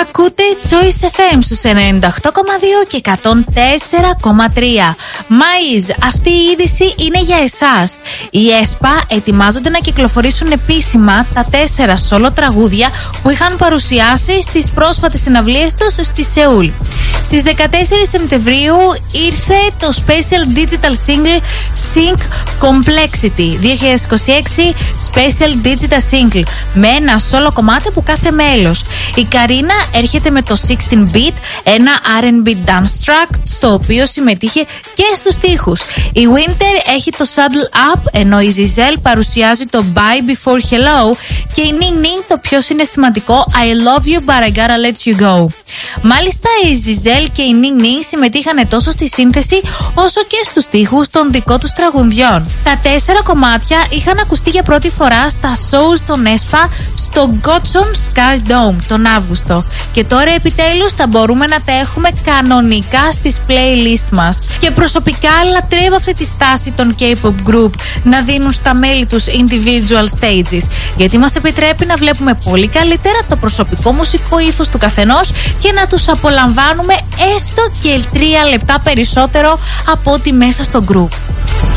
Ακούτε Choice FM στους 98,2 και 104,3. Μάιζ, αυτή η είδηση είναι για εσάς. Οι ΕΣΠΑ ετοιμάζονται να κυκλοφορήσουν επίσημα τα 4 solo τραγούδια που είχαν παρουσιάσει στις πρόσφατες συναυλίες τους στη Σεούλ. Στις 14 Σεπτεμβρίου ήρθε το Special Digital Single Sync Complexity 2026 Special Digital Single με ένα solo κομμάτι από κάθε μέλος. Η Καρίνα έρχεται με το 16-bit, ένα R&B dance track στο οποίο συμμετείχε και στους στίχους. Η Winter έχει το Saddle Up, ενώ η Zizel παρουσιάζει το Bye Before Hello και η Ning Ning το πιο συναισθηματικό I Love You But I Gotta Let You Go. Μάλιστα η Zizel και η Ning Ning συμμετείχαν τόσο στη σύνθεση όσο και στους στίχους των δικών τους τραγουδιών. Τα 4 κομμάτια είχαν ακουστεί για πρώτη φορά στα shows των ΕΣΠΑ στο Gotham Sky Dome τον Αύγουστο και τώρα επιτέλους θα μπορούμε να τα έχουμε κανονικά στις playlist μας. Και προσωπικά λατρεύω αυτή τη στάση των K-pop group να δίνουν στα μέλη τους individual stages, γιατί μας επιτρέπει να βλέπουμε πολύ καλύτερα το προσωπικό μουσικό ύφος του καθενός και να τους απολαμβάνουμε έστω και 3 λεπτά περισσότερο από ό,τι μέσα στο group.